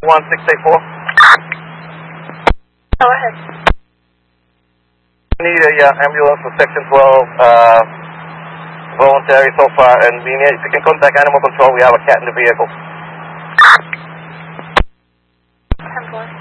1684. Go ahead. We need a ambulance for section 12, voluntary so far, and we need, if you can contact animal control, we have a cat in the vehicle. 10-4.